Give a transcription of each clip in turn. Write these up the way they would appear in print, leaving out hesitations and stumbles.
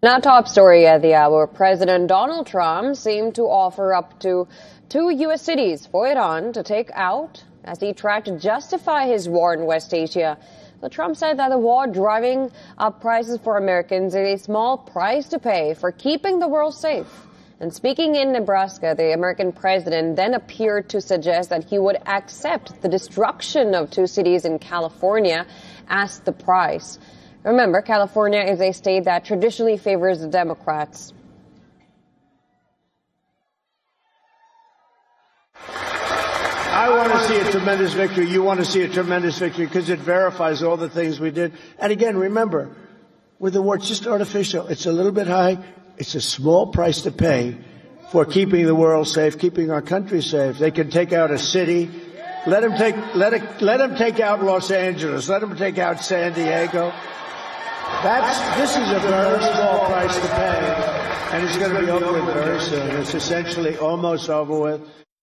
Now, top story at the hour. President Donald Trump seemed to offer up to 2 U.S. cities for Iran to take out as he tried to justify his war in West Asia. But Trump said that the war driving up prices for Americans is a small price to pay for keeping the world safe. And speaking in Nebraska, the American president then appeared to suggest that he would accept the destruction of 2 cities in California as the price. Remember, California is a state that traditionally favors the Democrats. I want to see a tremendous victory. You want to see a tremendous victory because it verifies all the things we did. And again, remember, with the war, it's just artificial. It's a little bit high. It's a small price to pay for keeping the world safe, keeping our country safe. They can take out a city. Let them take out Los Angeles. Let them take out San Diego. This is a very small price to pay, and it's going to be over with very soon. It's essentially almost over with.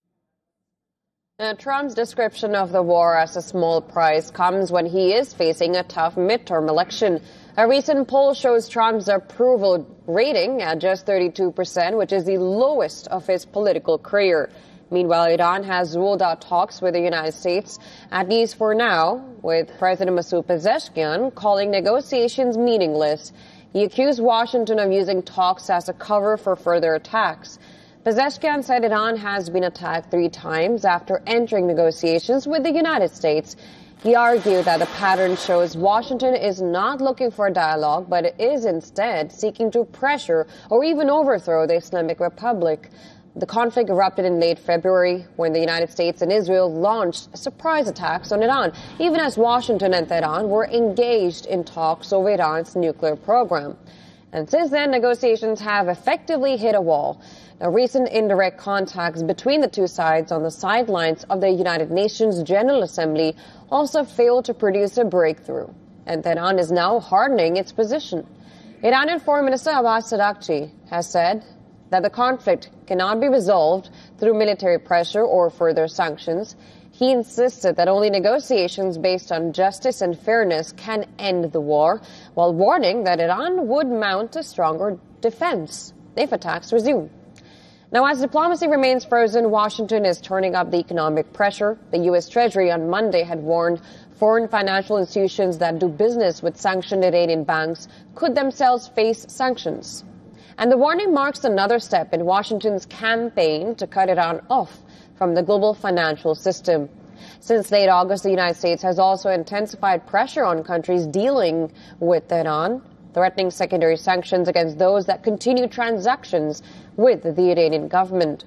Trump's description of the war as a small price comes when he is facing a tough midterm election. A recent poll shows Trump's approval rating at just 32%, which is the lowest of his political career. Meanwhile, Iran has ruled out talks with the United States, at least for now, with President Masoud Pezeshkian calling negotiations meaningless. He accused Washington of using talks as a cover for further attacks. Pezeshkian said Iran has been attacked 3 times after entering negotiations with the United States. He argued that the pattern shows Washington is not looking for a dialogue, but is instead seeking to pressure or even overthrow the Islamic Republic. The conflict erupted in late February when the United States and Israel launched surprise attacks on Iran, even as Washington and Tehran were engaged in talks over Iran's nuclear program. And since then, negotiations have effectively hit a wall. Now, recent indirect contacts between the 2 sides on the sidelines of the United Nations General Assembly also failed to produce a breakthrough. And Tehran is now hardening its position. Iranian Foreign Minister Abbas Araghchi has said that the conflict cannot be resolved through military pressure or further sanctions. He insisted that only negotiations based on justice and fairness can end the war, while warning that Iran would mount a stronger defense if attacks resume. Now, as diplomacy remains frozen, Washington is turning up the economic pressure. The U.S. Treasury on Monday had warned foreign financial institutions that do business with sanctioned Iranian banks could themselves face sanctions. And the warning marks another step in Washington's campaign to cut Iran off from the global financial system. Since late August, the United States has also intensified pressure on countries dealing with Iran, threatening secondary sanctions against those that continue transactions with the Iranian government.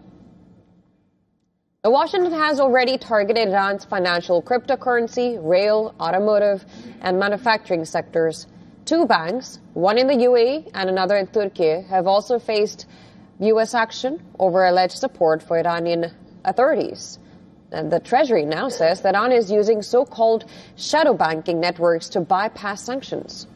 Now, Washington has already targeted Iran's financial, cryptocurrency, rail, automotive, and manufacturing sectors. 2 banks, one in the UAE and another in Turkey, have also faced U.S. action over alleged support for Iranian authorities. And the Treasury now says that Iran is using so-called shadow banking networks to bypass sanctions.